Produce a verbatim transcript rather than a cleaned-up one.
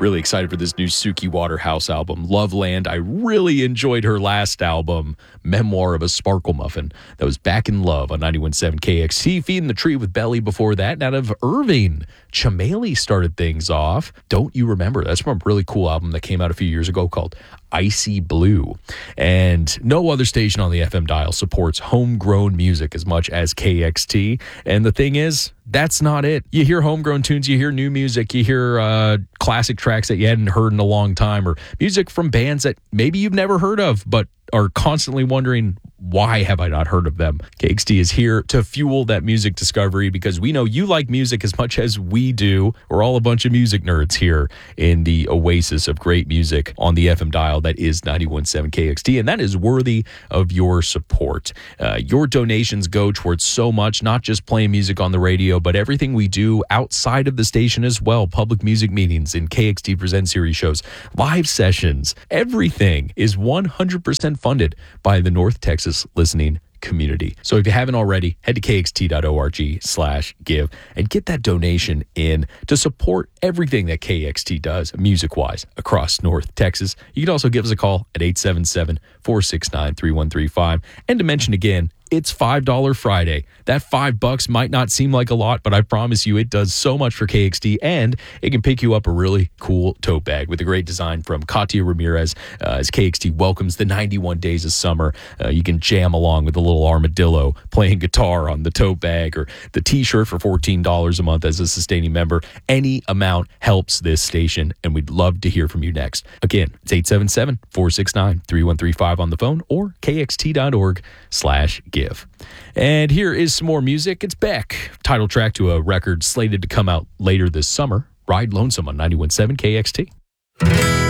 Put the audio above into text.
Really excited for this new Suki Waterhouse album, Loveland. I really enjoyed her last album, Memoir of a Sparkle Muffin. That was Back in Love on ninety-one point seven K X T. Feeding the Tree with Belly before that. And out of Irving, Chameli started things off. Don't You Remember? That's from a really cool album that came out a few years ago called Icy Blue. And no other station on the F M dial supports homegrown music as much as K X T. And the thing is, that's not it. You hear homegrown tunes, you hear new music, you hear uh, classic tracks that you hadn't heard in a long time, or music from bands that maybe you've never heard of, but are constantly wondering, why have I not heard of them? K X T is here to fuel that music discovery because we know you like music as much as we do. We're all a bunch of music nerds here in the oasis of great music on the F M dial that is ninety-one point seven K X T, and that is worthy of your support. Uh, your donations go towards so much, not just playing music on the radio, but everything we do outside of the station as well. Public music meetings in K X T Present Series shows, live sessions, everything is one hundred percent funded by the North Texas listening community. So if you haven't already, head to kxt.org slash give and get that donation in to support everything that K X T does music-wise across North Texas. You can also give us a call at eight seven seven, four six nine, three one three five. And to mention again, it's five dollars Friday. That five bucks might not seem like a lot, but I promise you it does so much for K X T, and it can pick you up a really cool tote bag with a great design from Katia Ramirez uh, as K X T welcomes the ninety-one days of summer. Uh, you can jam along with a little armadillo playing guitar on the tote bag, or the t-shirt for fourteen dollars a month as a sustaining member. Any amount helps this station, and we'd love to hear from you next. Again, it's eight seven seven, four six nine, three one three five on the phone or kxt.org slash give. And here is some more music. It's Beck, title track to a record slated to come out later this summer, Ride Lonesome on ninety-one point seven K X T.